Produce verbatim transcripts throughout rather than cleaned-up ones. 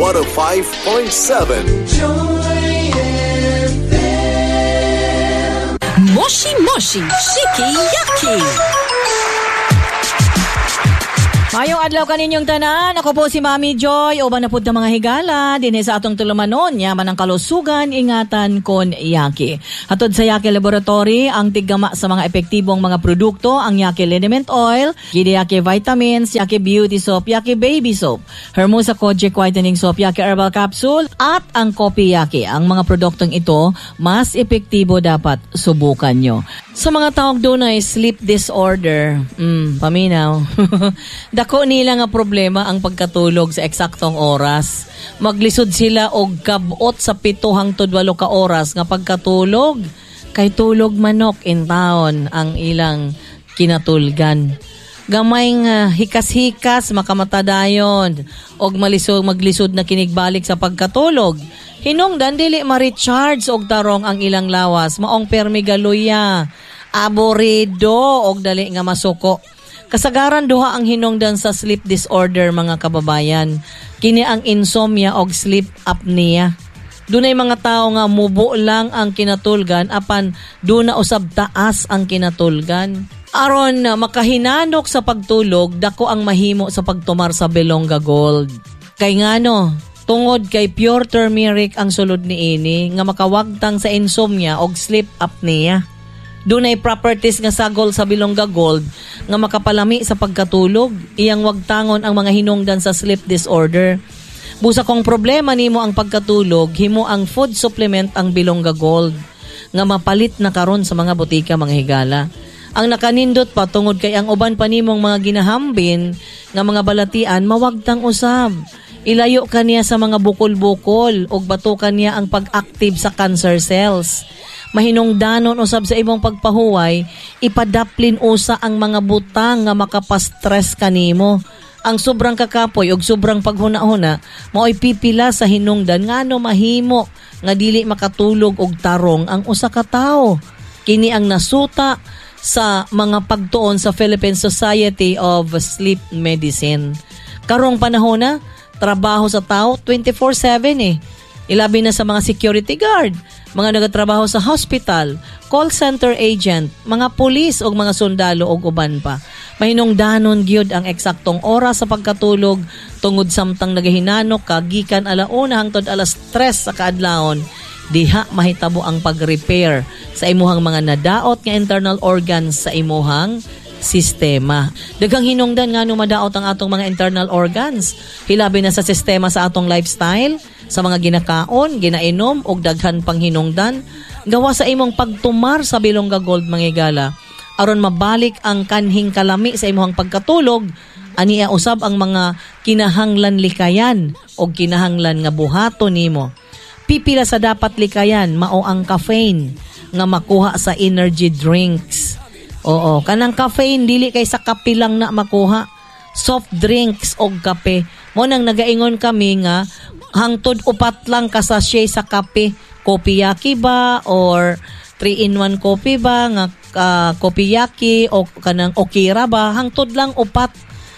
one oh five point seven. Moshi Moshi Shiki Yaki. Mayong adlaw kaninyong tanan, ako po si Mami Joy, uban na po ng mga higala, dinhe sa atong tulumanon, yaman ang kalusugan, ingatan kon Yaki. Hatod sa Yaki Laboratory, ang tiggama sa mga epektibong mga produkto, ang Yaki Liniment Oil, Gidi Yaki Vitamins, Yaki Beauty Soap, Yaki Baby Soap, Hermosa Kojic Whitening Soap, Yaki Herbal Capsule, at ang Kopi Yaki. Ang mga produktong ito, mas epektibo dapat subukan nyo. Sa mga tawag doon ay sleep disorder, mm, paminaw. Dako nila nga problema ang pagkatulog sa eksaktong oras. Maglisod sila og kabot sa pito hangtod walo ka oras nga pagkatulog. Kay tulog manok in town ang ilang kinatulgan. Gamay nga hikas-hikas makamatadayon og malisod maglisod na kinigbalik sa pagkatulog. Hinungdan dili ma-recharge og tarong ang ilang lawas, maong permigaluya, aborido og dali nga masuko. Kasagaran duha ang hinungdan sa sleep disorder mga kababayan. Kini ang insomnia og sleep apnea. Dunay mga tao nga mubo lang ang kinatulgan apan duna usab taas ang kinatulgan. Aron makahinanok sa pagtulog, dako ang mahimo sa pagtumar sa Belonga Gold. Kay ngano, tungod kay pure turmeric ang sulod niini nga makawagtang sa insomnia og sleep apnea. Dunay properties nga sagol sa Belonga Gold nga makapalami sa pagkatulog, iyang wagtangon ang mga hinungdan sa sleep disorder. Busa kong problema nimo ang pagkatulog, himo ang food supplement ang Belonga Gold nga mapalit na karon sa mga butika mga higala. Ang nakanindot pa tungod kay ang uban pa nimong mga ginahambin nga mga balatian mawagtang usab. Ilayo kaniya sa mga bukol-bukol ug batukan niya ang pag-active sa cancer cells. Mahinungdanon usab sa imong pagpahuway, ipadaplin usa ang mga butang nga makapastress kanimo. Ang sobrang kakapoy ug sobrang paghuna-huna mao'y pipila sa hinungdan ngano mahimo nga dili makatulog og tarong ang usa ka tawo. Kini ang nasuta sa mga pagtuon sa Philippine Society of Sleep Medicine. Karong panahon na trabaho sa tao twenty-four seven eh. Ilabi na sa mga security guard, mga nagatrabaho sa hospital, call center agent, mga pulis o mga sundalo o uban pa. Mahinungdanon gyud ang eksaktong oras sa pagkatulog tungod samtang nagahinanok ka gikan alauna hangtod alas tres sa kaadlawon. Diha mahitabo ang pag-repair sa imuhang mga nadaot nga internal organs sa imuhang sistema. Daghang hinungdan nga no madaot ang atong mga internal organs. Hilabi na sa sistema sa atong lifestyle, sa mga ginakaon, ginainom og daghan pang hinungdan gawa sa imong pagtumar sa Belonga Gold mga higala. Aron mabalik ang kanhing kalami sa imong pagkatulog, aniya usab ang mga kinahanglan likayan o kinahanglan nga buhaton nimo. Pipila sa dapat likayan mao ang caffeine nga makuha sa energy drinks. Oo, kanang caffeine dili kay sa kape lang na makuha. Soft drinks o kape. Mo nang nagaingon kami nga hangtod upat lang ka sachet sa kape. Kopi Yaki ba or three in one coffee ba nga uh, Kopi Yaki o kanang Okira ba hangtod lang upat.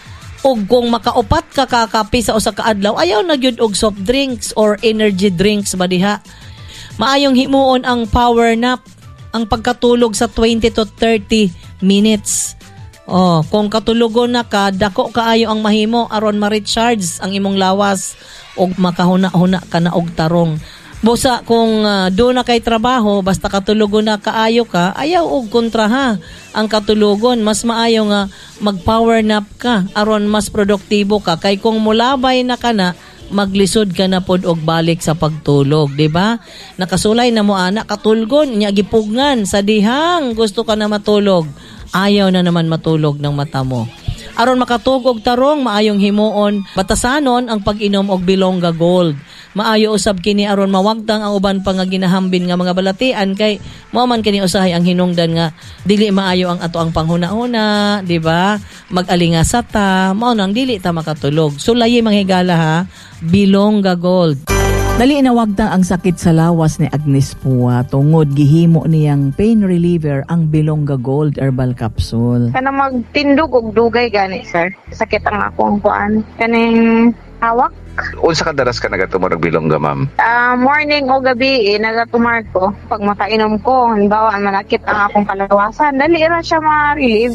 Og kung makaupat ka kakape sa usa ka adlaw, ayaw na gyud og soft drinks or energy drinks ba diha. Maayong himuon ang power nap, ang pagkatulog sa twenty to thirty minutes. Oh, kung katulogon na ka, dako kaayo ang mahimo aron ma-recharge ang imong lawas og makahuna-huna ka na og tarong. Busa kung uh, do na kay trabaho, basta katulogon na kaayo ka, ayaw og kontra ha. Ang katulogon, mas maayo nga mag-power nap ka aron mas produktibo ka. Kay kung mulabay na ka na, maglisod ka na pod og balik sa pagtulog, di ba? Nakasulay na mo ana katulgon, nya gipugngan sa dihang gusto ka na matulog. Ayaw na naman matulog ng mata mo. Aron makatugog tarong, maayong himuon, batasanon ang pag-inom og Belonga Gold. Maayo usab kini aron mawagtang ang uban pa nga ginahambin nga mga balatian kay mao man kini usahay ang hinungdan nga dili maayo ang ato ang panghuna-huna, di ba? Mag-alingasa ta, mao nang dili ta makatulog. Sulayi mga higala ha, Belonga Gold. Dali inawagtang ang sakit sa lawas ni Agnes Pua tungod gihimo niyang pain reliever ang Belonga Gold Herbal Capsule. Kana magtindog og dugay gani sir. Sakit ang akong kuan. Kaning hawak Unsa ka daras ka nagatumurog bilongga, ma'am? Uh, morning o gabi, eh, nagatumar ko. Pag makainom ko, halimbawa, manakit ang akong kalawasan, dali ra siya ma-relieve.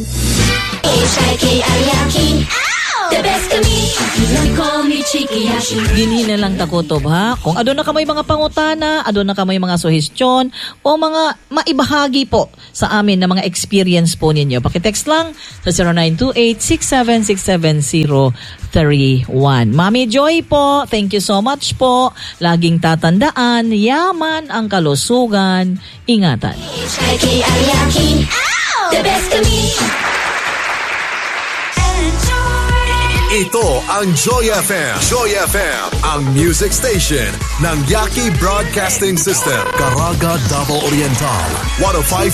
The best kami, call me Chiki Hashi. Dili na lang takotob ha. Kung adon na ka may mga pangutana, adon na ka may mga suhestyon o mga maibahagi po sa amin na mga experience po ninyo. Pakitext lang sa zero nine two eight, six seven six seven zero three one. Mami Joy po, thank you so much po. Laging tatandaan, yaman ang kalusugan, ingatan. The best kami. Ito ang Joy F M. Joy F M, ang music station ng Yaki Broadcasting System. Caraga, Davao Oriental. one oh five